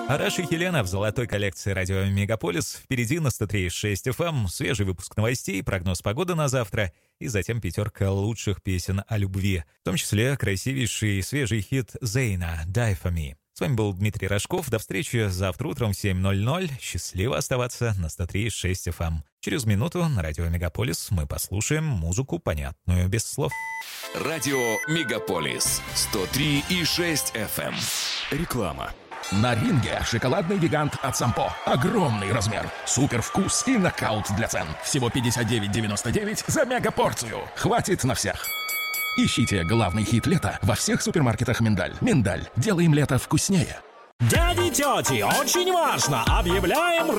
Араш и Хелена в золотой коллекции радио «Мегаполис». Впереди на 103.6 FM свежий выпуск новостей, прогноз погоды на завтра и затем пятерка лучших песен о любви. В том числе красивейший свежий хит Зейна «Die for me». С вами был Дмитрий Рожков. До встречи завтра утром в 7:00. Счастливо оставаться на 103.6 FM. Через минуту на радио «Мегаполис» мы послушаем музыку, понятную без слов. Радио «Мегаполис» 103.6 FM. Реклама. На ринге шоколадный гигант от Сампо. Огромный размер, супер вкус и нокаут для цен. Всего 59,99 за мегапорцию. Хватит на всех. Ищите главный хит лета во всех супермаркетах «Миндаль». «Миндаль». Делаем лето вкуснее. Дяди и тети, очень важно! Объявляем